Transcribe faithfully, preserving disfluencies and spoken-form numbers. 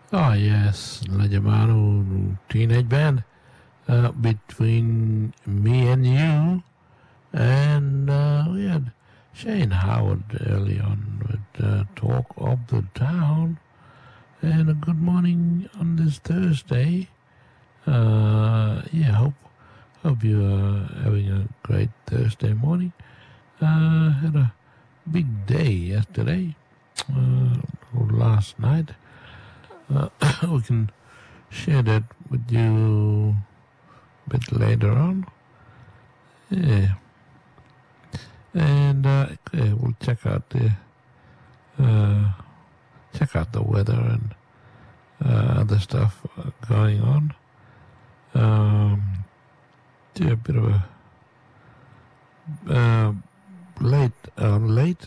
Oh yes, La Llamano Teenage Band. Uh, between me and you, and uh, we had Shane Howard early on with uh, Talk of the Town, and a good morning on this Thursday. Uh, yeah, hope hope you are having a great Thursday morning. Uh, had a big day yesterday, uh, or last night. Uh, we can share that with you a bit later on. Yeah. And uh, yeah, we'll check out the uh, check out the weather and uh, other stuff uh, going on. Um, yeah, a bit of a uh, late uh, late